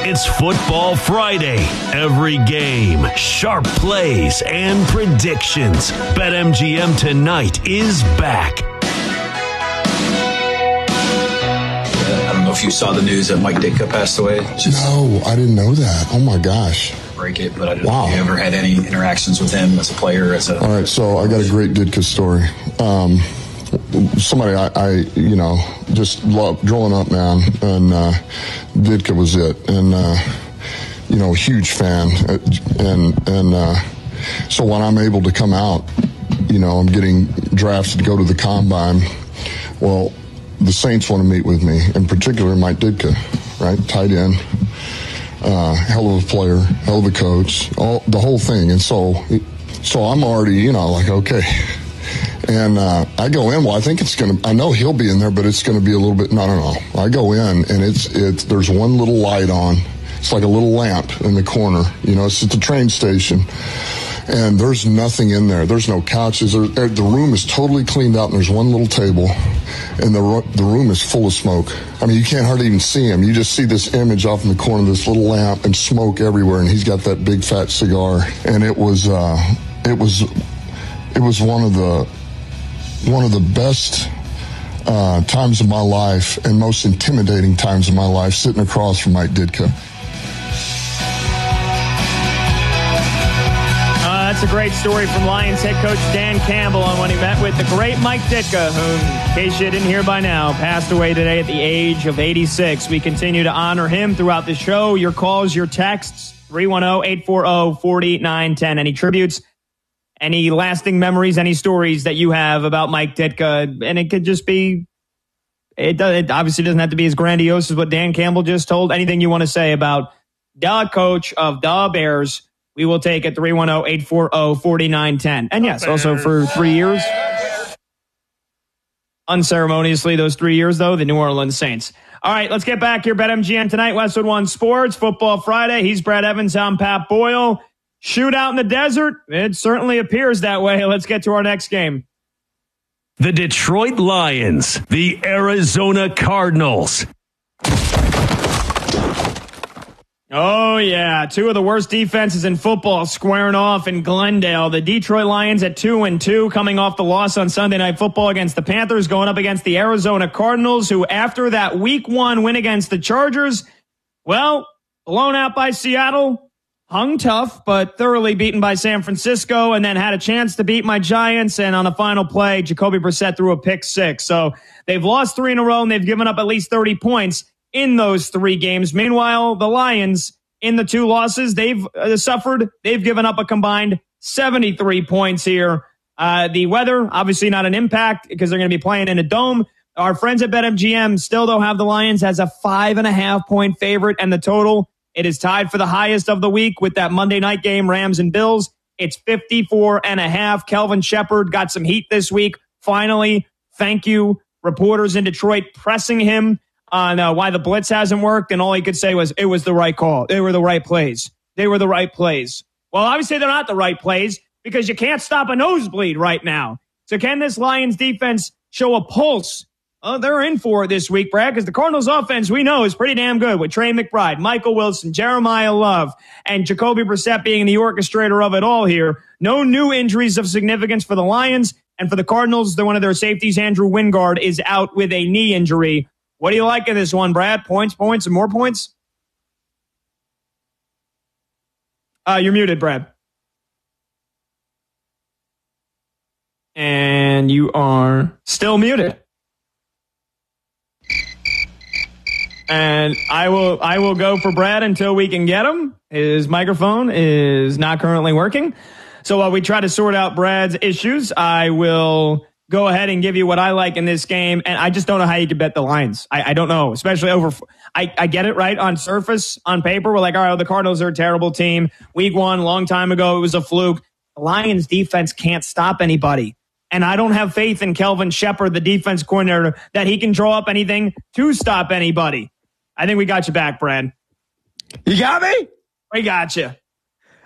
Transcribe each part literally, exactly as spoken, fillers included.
It's Football Friday. Every game, sharp plays, and predictions. BetMGM Tonight is back. I don't know if you saw the news that Mike Ditka passed away. Just no, I didn't know that. Oh, my gosh. Break it, but I don't wow. know if you ever had any interactions with him as a player. As a All right, so I got a great Ditka story. Um, somebody I, I, you know, just loved growing up, man, and uh, Ditka was it. And, uh, you know, huge fan. And, and uh, so when I'm able to come out, you know, I'm getting drafted to go to the combine. Well, the Saints want to meet with me, in particular Mike Ditka, right? Tight end, uh, hell of a player, hell of a coach, all the whole thing. And so, so I'm already, you know, like, okay. And uh, I go in. Well, I think it's going to. I know he'll be in there, but it's going to be a little bit. No, no, no. I go in, and it's it's. There's one little light on. It's like a little lamp in the corner. You know, it's at the train station. And there's nothing in there. There's no couches. There, the room is totally cleaned out, and there's one little table, and the the room is full of smoke. I mean, you can't hardly even see him. You just see this image off in the corner of this little lamp and smoke everywhere, and he's got that big fat cigar. And it was uh, it was it was one of the one of the best uh, times of my life and most intimidating times of my life, sitting across from Mike Ditka. That's a great story from Lions head coach Dan Campbell on when he met with the great Mike Ditka, who, in case you didn't hear by now, passed away today at the age of eighty-six. We continue to honor him throughout the show. Your calls, your texts, three one zero, eight four zero, four nine one zero. Any tributes, any lasting memories, any stories that you have about Mike Ditka, and it could just be, it, does, it obviously doesn't have to be as grandiose as what Dan Campbell just told. Anything you want to say about the coach of the Bears, we will take it, three one zero, eight four zero, four nine one zero. And yes, also for three years, unceremoniously those three years, though, the New Orleans Saints. All right, let's get back here. BetMGM Tonight, Westwood One Sports, Football Friday. He's Brad Evans. I'm Pat Boyle. Shootout in the desert? It certainly appears that way. Let's get to our next game. The Detroit Lions, the Arizona Cardinals. Oh, yeah. Two of the worst defenses in football squaring off in Glendale. The Detroit Lions at two and two, coming off the loss on Sunday Night Football against the Panthers, going up against the Arizona Cardinals, who after that week one win against the Chargers, well, blown out by Seattle, hung tough, but thoroughly beaten by San Francisco, and then had a chance to beat my Giants. And on the final play, Jacoby Brissett threw a pick six. So they've lost three in a row, and they've given up at least thirty points in those three games. Meanwhile, the Lions, in the two losses they've uh, suffered, they've given up a combined seventy-three points here. Uh, the weather, obviously not an impact because they're going to be playing in a dome. Our friends at BetMGM still don't have the Lions as a five and a half point favorite, and the total, it is tied for the highest of the week with that Monday night game, Rams and Bills. It's fifty-four and a half. Kelvin Shepard got some heat this week. Finally, thank you, reporters in Detroit pressing him on uh, why the blitz hasn't worked, and all he could say was, it was the right call. They were the right plays. They were the right plays. Well, obviously they're not the right plays because you can't stop a nosebleed right now. So can this Lions defense show a pulse? Oh, they're in for it this week, Brad, because the Cardinals offense, we know, is pretty damn good with Trey McBride, Michael Wilson, Jeremiah Love, and Jacoby Brissett being the orchestrator of it all here. No new injuries of significance for the Lions, and for the Cardinals, they're one of their safeties, Andrew Wingard, is out with a knee injury. What do you like in this one, Brad? Points, points, and more points? Uh, you're muted, Brad. And you are still muted. And I will I will go for Brad until we can get him. His microphone is not currently working. So while we try to sort out Brad's issues, I will go ahead and give you what I like in this game. And I just don't know how you could bet the Lions. I, I don't know, especially over. I, I get it, right? On surface, on paper, we're like, all right, well, the Cardinals are a terrible team. Week one, long time ago, it was a fluke. The Lions defense can't stop anybody. And I don't have faith in Kelvin Shepard, the defense coordinator, that he can draw up anything to stop anybody. I think we got you back, Brad. You got me? We got you.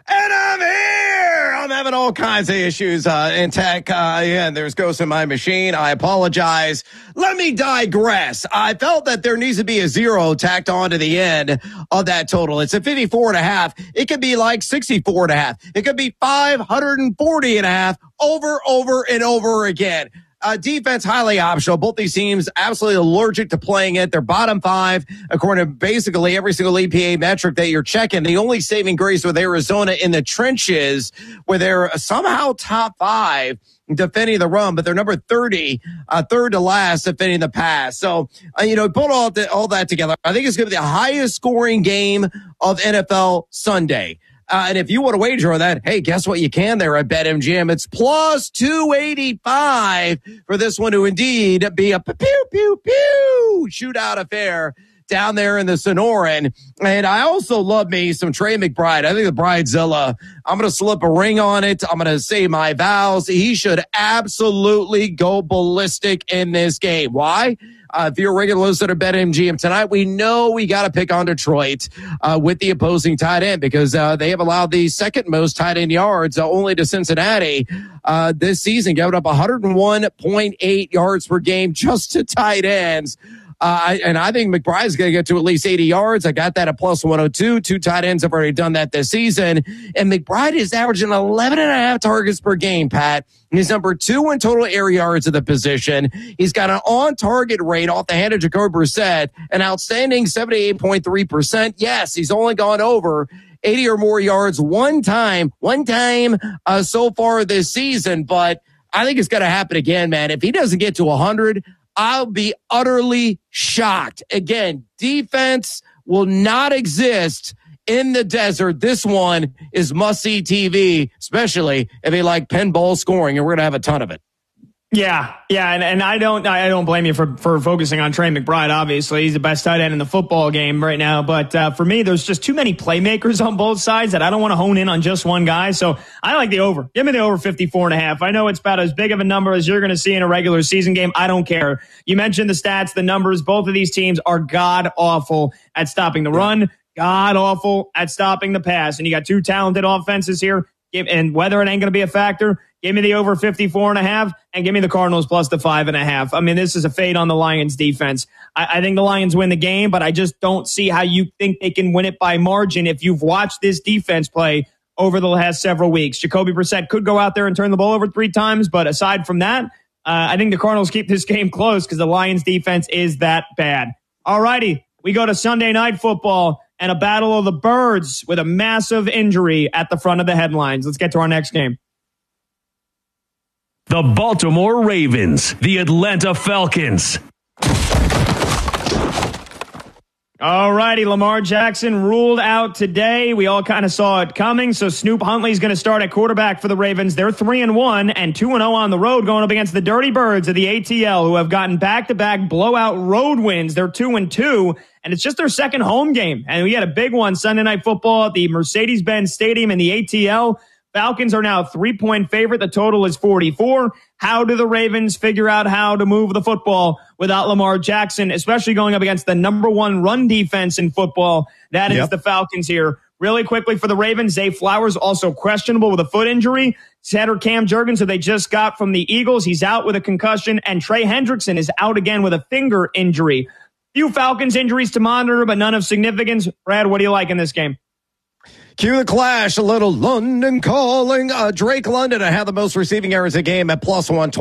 And I'm here. I'm having all kinds of issues uh, in tech. Uh, yeah, there's ghosts in my machine. I apologize. Let me digress. I felt that there needs to be a zero tacked on to the end of that total. It's a fifty-four and a half. It could be like sixty-four and a half. It could be five hundred forty and a half over, over, and over again. Uh, defense, highly optional. Both these teams absolutely allergic to playing it. They're bottom five, according to basically every single E P A metric that you're checking. The only saving grace with Arizona in the trenches, where they're somehow top five defending the run, but they're number thirty, uh, third to last defending the pass. So, uh, you know, put all, the, all that together. I think it's going to be the highest scoring game of N F L Sunday. Uh, and if you want to wager on that, hey, guess what you can there at BetMGM? It's plus two eighty-five for this one to indeed be a pew, pew, pew shootout affair down there in the Sonoran. And I also love me some Trey McBride. I think the Bridezilla, I'm going to slip a ring on it. I'm going to say my vows. He should absolutely go ballistic in this game. Why? Uh, if you're a regular listener to BetMGM tonight, we know we got to pick on Detroit uh, with the opposing tight end because uh, they have allowed the second most tight end yards uh, only to Cincinnati uh, this season, giving up one hundred one point eight yards per game just to tight ends. Uh, and I think McBride's going to get to at least eighty yards. I got that at plus one oh two. Two tight ends have already done that this season. And McBride is averaging eleven and a half targets per game, Pat. He's number two in total air yards of the position. He's got an on-target rate off the hand of Jacoby Brissett, an outstanding seventy-eight point three percent. Yes, he's only gone over eighty or more yards one time, one time uh, so far this season. But I think it's going to happen again, man. If he doesn't get to one hundred, I'll be utterly shocked. Again, defense will not exist in the desert. This one is must-see T V, especially if they like pinball scoring, and we're going to have a ton of it. Yeah, yeah, and, and I don't I don't blame you for, for focusing on Trey McBride, obviously. He's the best tight end in the football game right now. But uh, for me, there's just too many playmakers on both sides that I don't want to hone in on just one guy. So I like the over. Give me the over fifty-four and a half. I know it's about as big of a number as you're going to see in a regular season game. I don't care. You mentioned the stats, the numbers. Both of these teams are god-awful at stopping the run, god-awful at stopping the pass. And you got two talented offenses here. And whether it ain't going to be a factor, give me the over fifty-four and a half and give me the Cardinals plus the five and a half. I mean, this is a fade on the Lions defense. I, I think the Lions win the game, but I just don't see how you think they can win it by margin if you've watched this defense play over the last several weeks. Jacoby Brissett could go out there and turn the ball over three times, but aside from that, uh, I think the Cardinals keep this game close because the Lions defense is that bad. All righty, we go to Sunday Night Football and a battle of the birds with a massive injury at the front of the headlines. Let's get to our next game. The Baltimore Ravens, the Atlanta Falcons. All righty, Lamar Jackson ruled out today. We all kind of saw it coming. So Snoop Huntley's going to start at quarterback for the Ravens. They're three and one and two and oh on the road going up against the Dirty Birds of the A T L, who have gotten back-to-back blowout road wins. They're two and two, and it's just their second home game. And we had a big one Sunday Night Football at the Mercedes-Benz Stadium in the A T L. Falcons are now a three-point favorite. The total is forty-four. How do the Ravens figure out how to move the football without Lamar Jackson, especially going up against the number one run defense in football? That is yep. the Falcons here. Really quickly for the Ravens, Zay Flowers also questionable with a foot injury. Center Cam Jurgens, who they just got from the Eagles, he's out with a concussion. And Trey Hendrickson is out again with a finger injury. Few Falcons injuries to monitor, but none of significance. Brad, what do you like in this game? Cue the clash, a little London calling. Uh, Drake London, I have the most receiving yards a game at plus one twenty.